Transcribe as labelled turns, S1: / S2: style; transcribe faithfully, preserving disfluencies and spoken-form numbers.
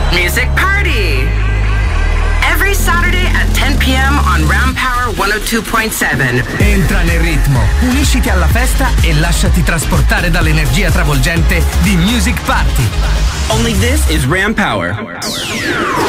S1: Music Party. Every Saturday at ten p.m. on Ram Power centodue point seven.
S2: Entra nel ritmo, unisciti alla festa e lasciati trasportare dall'energia travolgente di Music Party.
S3: Only this is Ram Power.